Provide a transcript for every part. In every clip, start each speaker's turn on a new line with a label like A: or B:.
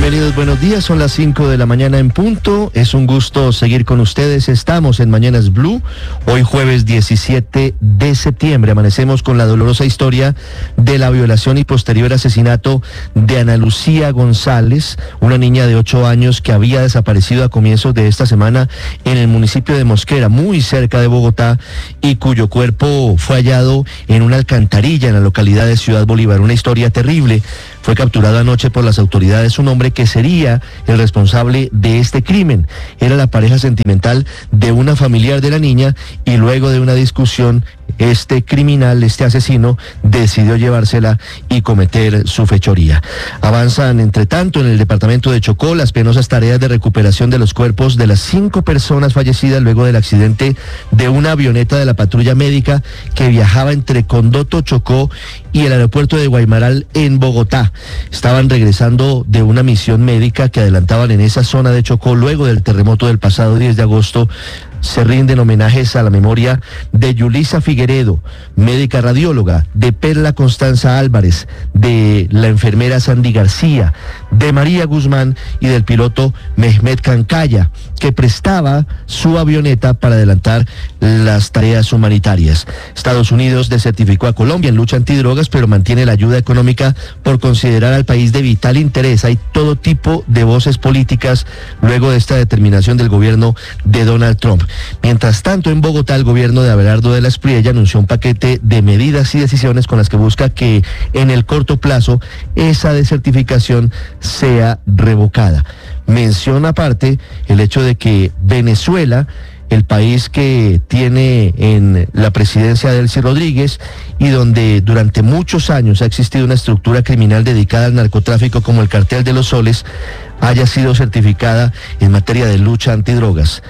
A: Bienvenidos, buenos días, son las 5 de la mañana en punto, es un gusto seguir con ustedes, estamos en Mañanas Blue, hoy jueves 17 de septiembre, amanecemos con la dolorosa historia de la violación y posterior asesinato de Ana Lucía González, una niña de 8 años que había desaparecido a comienzos de esta semana en el municipio de Mosquera, muy cerca de Bogotá, y cuyo cuerpo fue hallado en una alcantarilla en la localidad de Ciudad Bolívar, una historia terrible. Fue capturado anoche por las autoridades un hombre que sería el responsable de este crimen. Era la pareja sentimental de una familiar de la niña y luego de una discusión, este criminal, este asesino, decidió llevársela y cometer su fechoría. Avanzan, entre tanto, en el departamento de Chocó las penosas tareas de recuperación de los cuerpos de las 5 personas fallecidas luego del accidente de una avioneta de la patrulla médica que viajaba entre Condoto, Chocó y el aeropuerto de Guaymaral en Bogotá. Estaban regresando de una misión médica que adelantaban en esa zona de Chocó luego del terremoto del pasado 10 de agosto. Se rinden homenajes a la memoria de Yulisa Figueredo, médica radióloga, de Perla Constanza Álvarez, de la enfermera Sandy García, de María Guzmán y del piloto Mehmet Cancaya, que prestaba su avioneta para adelantar las tareas humanitarias. Estados Unidos desertificó a Colombia en lucha antidrogas, pero mantiene la ayuda económica por considerar al país de vital interés. Hay todo tipo de voces políticas luego de esta determinación del gobierno de Donald Trump. Mientras tanto, en Bogotá, el gobierno de Abelardo de la Espriella anunció un paquete de medidas y decisiones con las que busca que en el corto plazo esa desertificación sea revocada. Menciona aparte el hecho de que Venezuela, el país que tiene en la presidencia Delcy Rodríguez y donde durante muchos años ha existido una estructura criminal dedicada al narcotráfico como el Cartel de los Soles, haya sido certificada en materia de lucha antidrogas.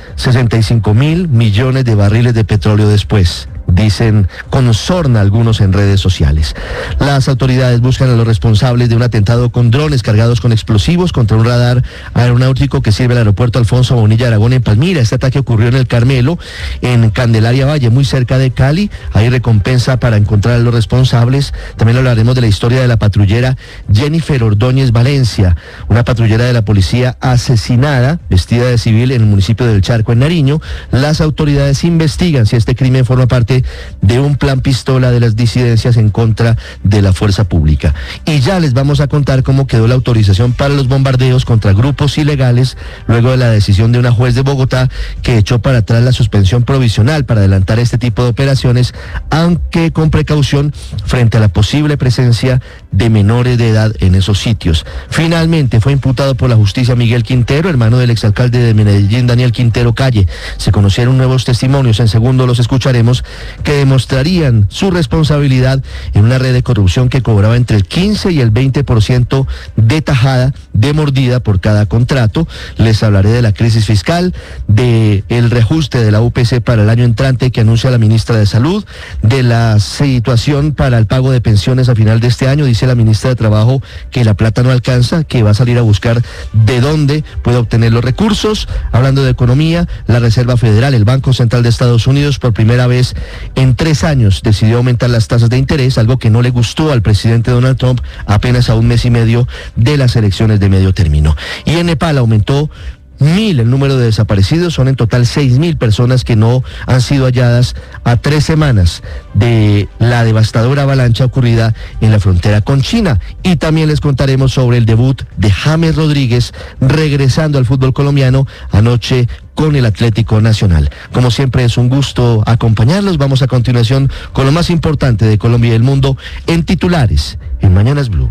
A: 65.000 millones de barriles de petróleo después, dicen con sorna algunos en redes sociales. Las autoridades buscan a los responsables de un atentado con drones cargados con explosivos contra un radar aeronáutico que sirve al aeropuerto Alfonso Bonilla Aragón en Palmira. Este ataque ocurrió en el Carmelo, en Candelaria Valle, muy cerca de Cali. Hay recompensa para encontrar a los responsables. También hablaremos de la historia de la patrullera Jennifer Ordóñez Valencia, una patrullera de la policía asesinada, vestida de civil, en el municipio del Charco, en Nariño. Las autoridades investigan si este crimen forma parte de un plan pistola de las disidencias en contra de la fuerza pública. Y ya les vamos a contar cómo quedó la autorización para los bombardeos contra grupos ilegales luego de la decisión de una juez de Bogotá que echó para atrás la suspensión provisional para adelantar este tipo de operaciones, aunque con precaución frente a la posible presencia de menores de edad en esos sitios. Finalmente fue imputado por la justicia Miguel Quintero, hermano del exalcalde de Medellín, Daniel Quintero Calle. Se conocieron nuevos testimonios, en segundo los escucharemos, que demostrarían su responsabilidad en una red de corrupción que cobraba entre el 15 y el 20% de tajada, de mordida por cada contrato. Les hablaré de la crisis fiscal, de el reajuste de la UPC para el año entrante que anuncia la ministra de Salud, de la situación para el pago de pensiones a final de este año. Dice la ministra de Trabajo que la plata no alcanza, que va a salir a buscar de dónde puede obtener los recursos. Hablando de economía, la Reserva Federal, el Banco Central de Estados Unidos, por primera vez en 3 años decidió aumentar las tasas de interés, algo que no le gustó al presidente Donald Trump apenas a un mes y medio de las elecciones de medio término. Y en Nepal aumentó 1.000 el número de desaparecidos, son en total 6.000 personas que no han sido halladas a 3 semanas de la devastadora avalancha ocurrida en la frontera con China. Y también les contaremos sobre el debut de James Rodríguez regresando al fútbol colombiano anoche con el Atlético Nacional. Como siempre es un gusto acompañarlos. Vamos a continuación con lo más importante de Colombia y el mundo en titulares en Mañanas Blue.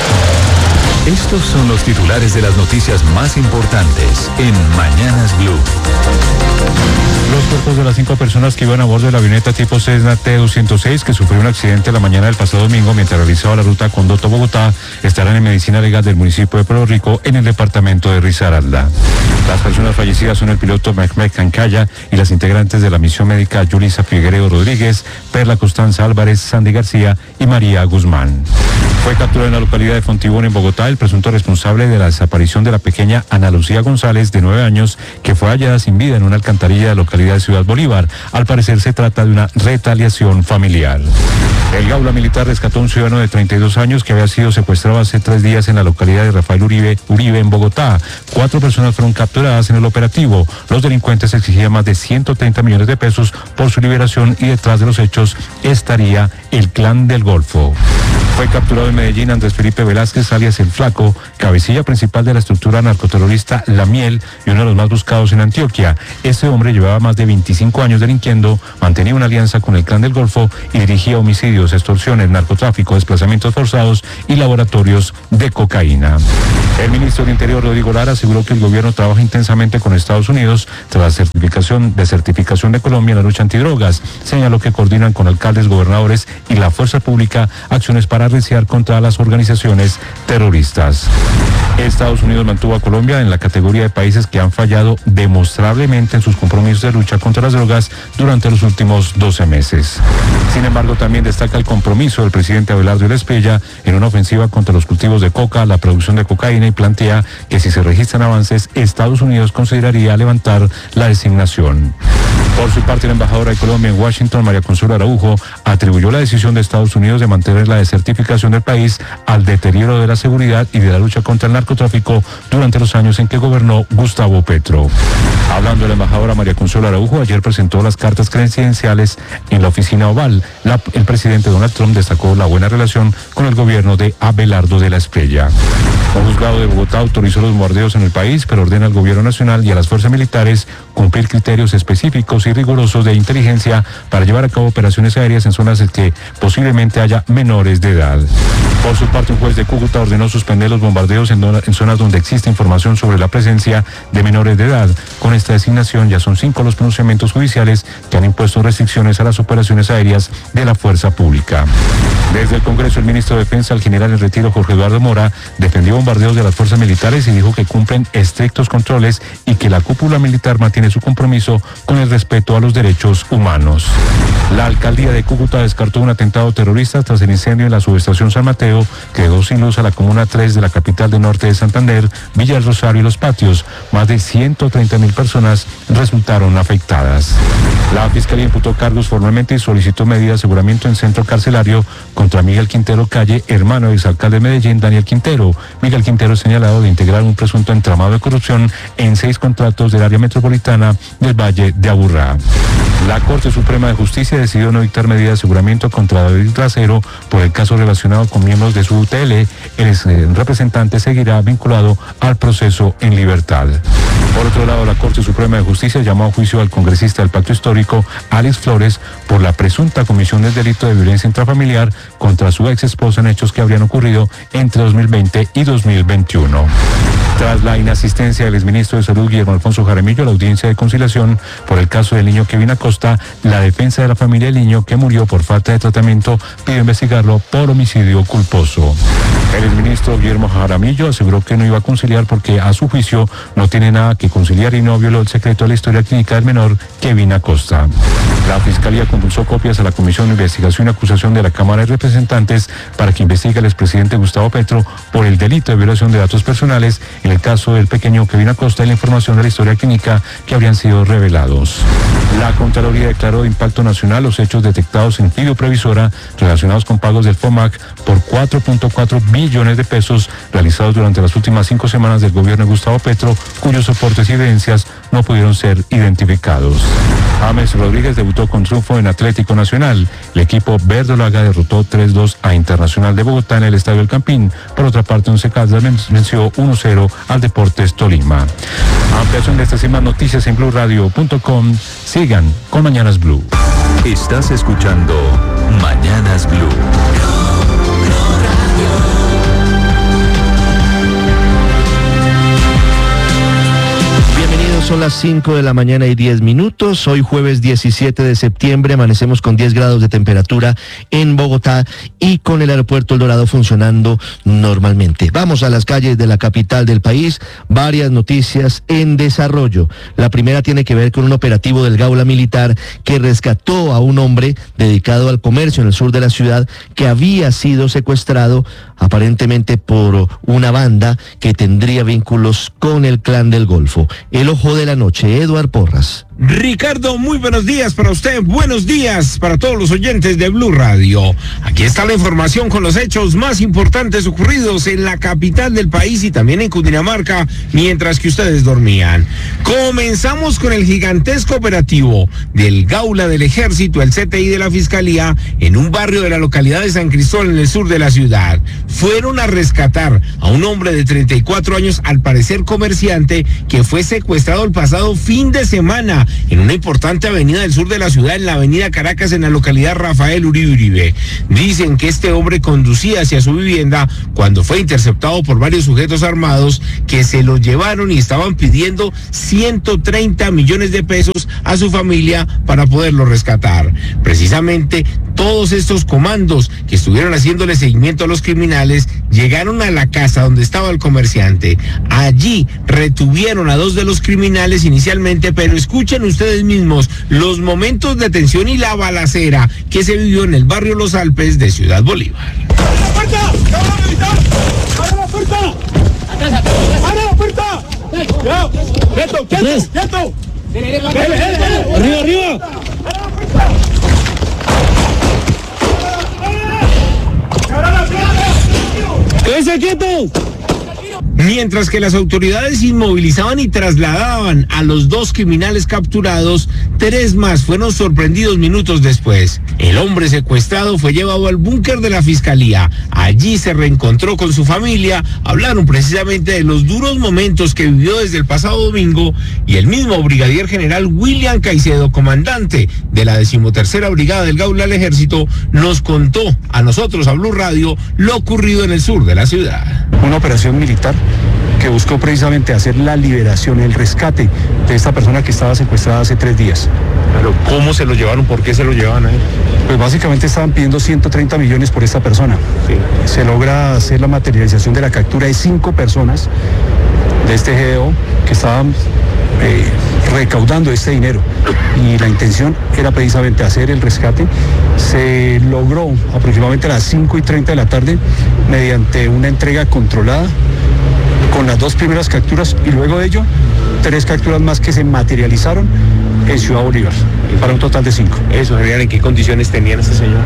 B: Estos son los titulares de las noticias más importantes en Mañanas Blue.
C: Los cuerpos de las 5 personas que iban a bordo de la avioneta tipo Cessna T-206 que sufrió un accidente la mañana del pasado domingo mientras realizaba la ruta Condoto-Bogotá estarán en medicina legal del municipio de Puerto Rico en el departamento de Risaralda. Las personas fallecidas son el piloto Mehmet Cancaya y las integrantes de la misión médica Yulisa Figueredo Rodríguez, Perla Constanza Álvarez, Sandy García y María Guzmán. Fue capturado en la localidad de Fontibón, en Bogotá, el el presunto responsable de la desaparición de la pequeña Ana Lucía González, de 9 años, que fue hallada sin vida en una alcantarilla de la localidad de Ciudad Bolívar. Al parecer se trata de una retaliación familiar. El Gaula Militar rescató a un ciudadano de 32 años que había sido secuestrado hace 3 días en la localidad de Rafael Uribe en Bogotá. 4 personas fueron capturadas en el operativo. Los delincuentes exigían más de 130 millones de pesos por su liberación y detrás de los hechos estaría el Clan del Golfo. Fue capturado en Medellín Andrés Felipe Velázquez, alias El Flaco, cabecilla principal de la estructura narcoterrorista La Miel y uno de los más buscados en Antioquia. Este hombre llevaba más de 25 años delinquiendo, mantenía una alianza con el Clan del Golfo y dirigía homicidios, extorsiones, narcotráfico, desplazamientos forzados y laboratorios de cocaína. El ministro del Interior, Rodrigo Lara, aseguró que el gobierno trabaja intensamente con Estados Unidos tras la certificación de Colombia en la lucha antidrogas. Señaló que coordinan con alcaldes, gobernadores y la fuerza pública acciones para arreciar contra las organizaciones terroristas. Estados Unidos mantuvo a Colombia en la categoría de países que han fallado demostrablemente en sus compromisos de lucha contra las drogas durante los últimos 12 meses. Sin embargo, también destaca el compromiso del presidente Abelardo Espriella en una ofensiva contra los cultivos de coca, la producción de cocaína, y plantea que si se registran avances, Estados Unidos consideraría levantar la designación. Por su parte, la embajadora de Colombia en Washington, María Consuelo Araujo, atribuyó la decisión de Estados Unidos de mantener la desertificación del país al deterioro de la seguridad y de la lucha contra el narcotráfico durante los años en que gobernó Gustavo Petro. Hablando de la embajadora María Consuelo Araujo, ayer presentó las cartas credenciales en la oficina Oval. El presidente Donald Trump destacó la buena relación con el gobierno de Abelardo de la Espriella. Un juzgado de Bogotá autorizó los bombardeos en el país, pero ordena al gobierno nacional y a las fuerzas militares cumplir criterios específicos y rigurosos de inteligencia para llevar a cabo operaciones aéreas en zonas en que posiblemente haya menores de edad. Por su parte, un juez de Cúcuta ordenó suspender los bombardeos en zonas donde existe información sobre la presencia de menores de edad. Con esta designación ya son 5 los pronunciamientos judiciales que han impuesto restricciones a las operaciones aéreas de la fuerza pública. Desde el Congreso, el ministro de Defensa, el general en retiro Jorge Eduardo Mora, defendió bombardeos de las fuerzas militares y dijo que cumplen estrictos controles y que la cúpula militar mantiene su compromiso con el respeto a los derechos humanos. La alcaldía de Cúcuta descartó un atentado terrorista tras el incendio en la subestación San Mateo, que dejó sin luz a la comuna 3 de la capital del norte de Santander, Villa del Rosario y Los Patios. Más de 130.000 personas resultaron afectadas. La Fiscalía imputó cargos formalmente y solicitó medidas de aseguramiento en centro carcelario contra Miguel Quintero Calle, hermano del exalcalde de Medellín, Daniel Quintero. Miguel Quintero es señalado de integrar un presunto entramado de corrupción en 6 contratos del área metropolitana del Valle de Aburrá. La Corte Suprema de Justicia decidió no dictar medida de aseguramiento contra David Trasero por el caso relacionado con miembros de su UTL. El representante seguirá vinculado al proceso en libertad. Por otro lado, la Corte Suprema de Justicia llamó a juicio al congresista del Pacto Histórico, Alex Flores, por la presunta comisión del delito de violencia intrafamiliar contra su ex esposa en hechos que habrían ocurrido entre 2020 y 2021. Tras la inasistencia del exministro de Salud, Guillermo Alfonso Jaramillo, a la audiencia de conciliación por el caso del niño Kevin Acosta, la defensa de la familia del niño que murió por falta de tratamiento pidió investigarlo por homicidio culposo. El exministro Guillermo Jaramillo aseguró que no iba a conciliar porque, a su juicio, no tiene nada que conciliar y no violó el secreto de la historia clínica del menor Kevin Acosta. La Fiscalía compulsó copias a la Comisión de Investigación y Acusación de la Cámara de Representantes para que investigue al expresidente Gustavo Petro por el delito de violación de datos personales en el caso del pequeño Kevin Acosta y la información de la historia clínica que habrían sido revelados. La Contraloría declaró de impacto nacional los hechos detectados en Fido Previsora relacionados con pagos del FOMAC por 4.4 billones de pesos realizados durante las últimas 5 semanas del gobierno de Gustavo Petro, cuyos soportes y evidencias no pudieron ser identificados. James Rodríguez debutó con triunfo en Atlético Nacional. El equipo verdolaga derrotó 3-2 a Internacional de Bogotá en el Estadio El Campín. Por otra parte, Once Caldas venció 1-0 al Deportes Tolima. Ampliación de estas y más noticias en BluRadio.com. Sigan con Mañanas Blue.
B: Estás escuchando Mañanas Blue.
A: Son las 5 de la mañana y 10 minutos. Hoy jueves 17 de septiembre amanecemos con 10 grados de temperatura en Bogotá y con el aeropuerto El Dorado funcionando normalmente. Vamos a las calles de la capital del país. Varias noticias en desarrollo. La primera tiene que ver con un operativo del Gaula Militar que rescató a un hombre dedicado al comercio en el sur de la ciudad que había sido secuestrado aparentemente por una banda que tendría vínculos con el Clan del Golfo. El ojo de la noche, Eduard Porras.
D: Ricardo, muy buenos días para usted, buenos días para todos los oyentes de Blue Radio. Aquí está la información con los hechos más importantes ocurridos en la capital del país y también en Cundinamarca, mientras que ustedes dormían. Comenzamos con el gigantesco operativo del Gaula del Ejército, el CTI de la Fiscalía, en un barrio de la localidad de San Cristóbal, en el sur de la ciudad. Fueron a rescatar a un hombre de 34 años, al parecer comerciante, que fue secuestrado el pasado fin de semana en una importante avenida del sur de la ciudad, en la avenida Caracas, en la localidad Rafael Uribe. Dicen que este hombre conducía hacia su vivienda cuando fue interceptado por varios sujetos armados que se lo llevaron y estaban pidiendo 130 millones de pesos a su familia para poderlo rescatar. Precisamente todos estos comandos que estuvieron haciéndole seguimiento a los criminales llegaron a la casa donde estaba el comerciante. Allí retuvieron a 2 de los criminales inicialmente, pero escuchen ustedes mismos los momentos de tensión y la balacera que se vivió en el barrio Los Alpes de Ciudad Bolívar.
E: ¡Abre la puerta! ¡Abre la puerta! ¡Abre la puerta! ¡Quieto! ¡Quieto! ¡Quieto! ¡Arriba, arriba! ¡Quédese quieto!
D: Mientras que las autoridades inmovilizaban y trasladaban a los 2 criminales capturados, 3 más fueron sorprendidos minutos después. El hombre secuestrado fue llevado al búnker de la Fiscalía. Allí se reencontró con su familia, hablaron precisamente de los duros momentos que vivió desde el pasado domingo, y el mismo brigadier general William Caicedo, comandante de la 13ª Brigada del Gaula del Ejército, nos contó a nosotros, a Blue Radio, lo ocurrido en el sur de la ciudad.
F: Una operación militar que buscó precisamente hacer la liberación, el rescate de esta persona que estaba secuestrada hace 3 días.
D: Pero ¿cómo se lo llevaron? ¿Por qué se lo llevaban a él?
F: Pues básicamente estaban pidiendo 130 millones por esta persona.
D: Sí.
F: Se logra hacer la materialización de la captura de 5 personas de este GDO que estaban recaudando este dinero, y la intención era precisamente hacer el rescate. Se logró aproximadamente a las 5:30 de la tarde mediante una entrega controlada con las 2 primeras capturas, y luego de ello 3 capturas más que se materializaron en Ciudad Bolívar, para un total de 5.
D: Eso, general, ¿en qué condiciones tenían este señor?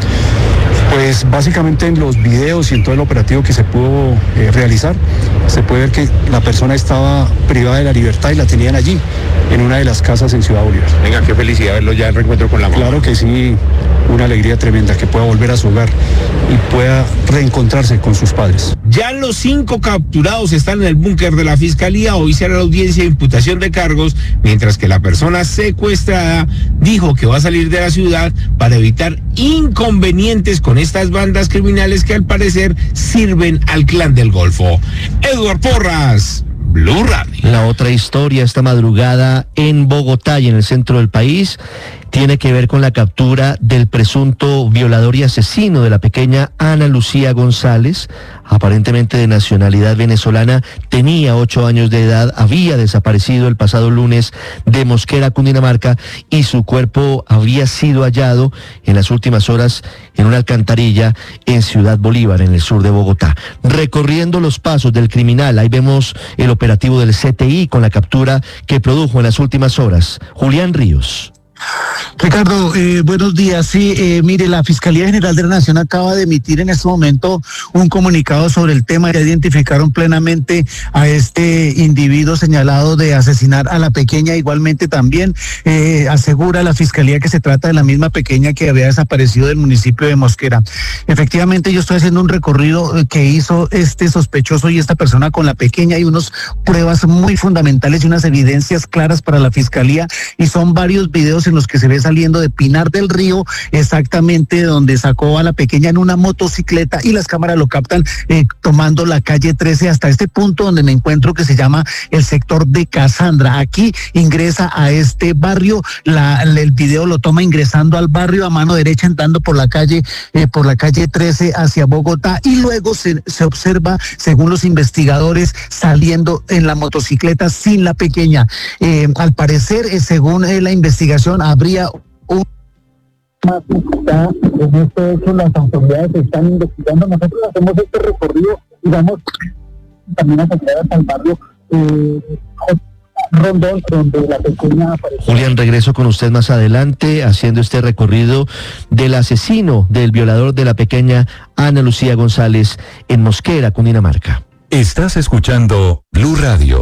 F: Pues básicamente en los videos y en todo el operativo que se pudo realizar, se puede ver que la persona estaba privada de la libertad y la tenían allí, en una de las casas en Ciudad Bolívar.
D: Venga, qué felicidad verlo ya en reencuentro con la mamá.
F: Claro que sí, una alegría tremenda que pueda volver a su hogar y pueda reencontrarse con sus padres.
D: Ya los 5 capturados están en el búnker de la Fiscalía. Hoy será la audiencia de imputación de cargos, mientras que la persona secuestrada dijo que va a salir de la ciudad para evitar inconvenientes con estas bandas criminales que al parecer sirven al Clan del Golfo. Eduard Porras, Blue Radio.
A: La otra historia esta madrugada en Bogotá y en el centro del país tiene que ver con la captura del presunto violador y asesino de la pequeña Ana Lucía González, aparentemente de nacionalidad venezolana. Tenía 8 años de edad, había desaparecido el pasado lunes de Mosquera, Cundinamarca, y su cuerpo había sido hallado en las últimas horas en una alcantarilla en Ciudad Bolívar, en el sur de Bogotá. Recorriendo los pasos del criminal, ahí vemos el operativo del CTI con la captura que produjo en las últimas horas. Julián Ríos.
G: Ricardo, buenos días. Sí, mire, la Fiscalía General de la Nación acaba de emitir en este momento un comunicado sobre el tema. Ya identificaron plenamente a este individuo señalado de asesinar a la pequeña. Igualmente también asegura la Fiscalía que se trata de la misma pequeña que había desaparecido del municipio de Mosquera. Efectivamente, yo estoy haciendo un recorrido que hizo este sospechoso y esta persona con la pequeña. Hay unas pruebas muy fundamentales y unas evidencias claras para la Fiscalía, y son varios videos en los que se ve saliendo de Pinar del Río, exactamente donde sacó a la pequeña en una motocicleta, y las cámaras lo captan tomando la calle 13 hasta este punto donde me encuentro, que se llama el sector de Casandra. Aquí ingresa a este barrio, el video lo toma ingresando al barrio a mano derecha, entrando por la calle 13 hacia Bogotá, y luego se observa, según los investigadores, saliendo en la motocicleta sin la pequeña. Al parecer, según la investigación, habría más está en este hecho, las autoridades están investigando. Nosotros hacemos este recorrido y vamos también a llegar hasta el barrio Rondón, donde la pequeña apareció.
A: Julián, regreso con usted más adelante haciendo este recorrido del asesino, del violador de la pequeña Ana Lucía González en Mosquera, Cundinamarca.
B: Estás escuchando Blue Radio.